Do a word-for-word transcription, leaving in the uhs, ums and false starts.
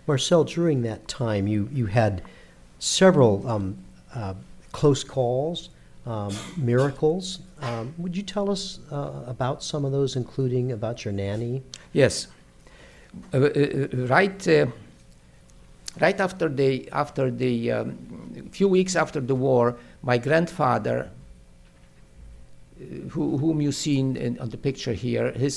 Marcel, during that time, you, you had several um, uh, close calls, um, miracles. Um, would you tell us uh, about some of those, including about your nanny? Yes. Uh, uh, right, uh, right after the after the um, few weeks after the war, my grandfather, uh, who, whom you seen in, on the picture here, his